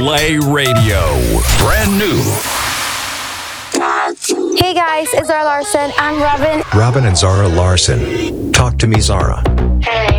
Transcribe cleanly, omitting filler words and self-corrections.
Play Radio. Brand new. Hey guys, it's Zara Larson. I'm Robin. Robin and Zara Larson. Talk to me, Zara.